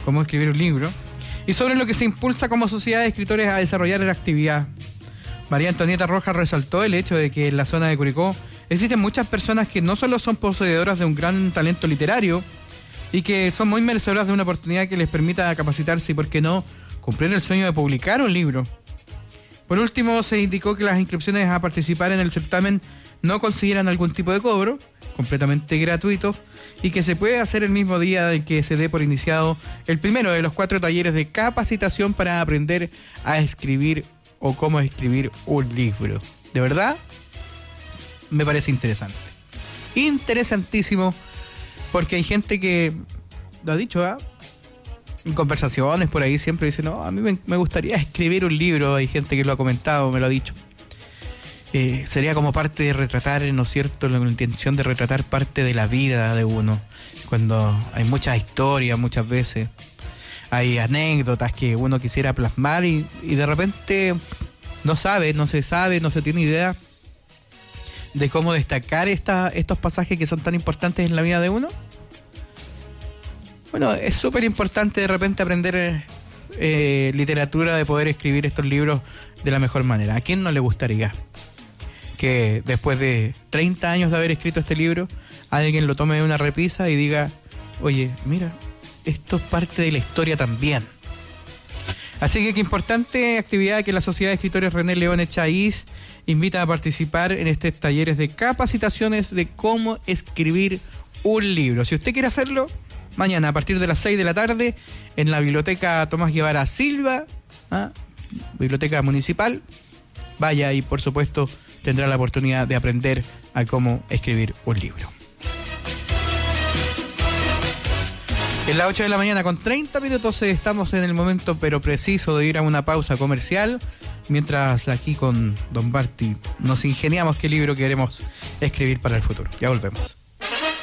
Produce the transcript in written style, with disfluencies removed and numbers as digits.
cómo escribir un libro, y sobre lo que se impulsa como sociedad de escritores a desarrollar la actividad. María Antonieta Rojas resaltó el hecho de que en la zona de Curicó existen muchas personas que no solo son poseedoras de un gran talento literario y que son muy merecedoras de una oportunidad que les permita capacitarse y, por qué no, cumplir el sueño de publicar un libro. Por último, se indicó que las inscripciones a participar en el certamen no consideran algún tipo de cobro, completamente gratuito, y que se puede hacer el mismo día en que se dé por iniciado el primero de los 4 talleres de capacitación para aprender a escribir o cómo escribir un libro. De verdad, me parece interesante. Interesantísimo, porque hay gente que lo ha dicho, en conversaciones por ahí siempre dice, no, a mí me gustaría escribir un libro. Hay gente que lo ha comentado, me lo ha dicho. Sería como parte de retratar, ¿no es cierto?, la intención de retratar parte de la vida de uno. Cuando hay muchas historias, muchas veces hay anécdotas que uno quisiera plasmar y de repente no se tiene idea de cómo destacar estos pasajes que son tan importantes en la vida de uno. Bueno, es súper importante de repente aprender literatura, de poder escribir estos libros de la mejor manera. ¿A quién no le gustaría que después de 30 años de haber escrito este libro, alguien lo tome de una repisa y diga, oye, mira, esto es parte de la historia también? Así que qué importante actividad que la Sociedad de Escritores René León Echaíz invita a participar en estos talleres de capacitaciones de cómo escribir un libro. Si usted quiere hacerlo, mañana a partir de las 6 de la tarde en la Biblioteca Tomás Guevara Silva, Biblioteca Municipal, vaya y por supuesto tendrá la oportunidad de aprender a cómo escribir un libro. En las 8 de la mañana con 30 minutos estamos en el momento pero preciso de ir a una pausa comercial, mientras aquí con Don Barty nos ingeniamos qué libro queremos escribir para el futuro. Ya volvemos.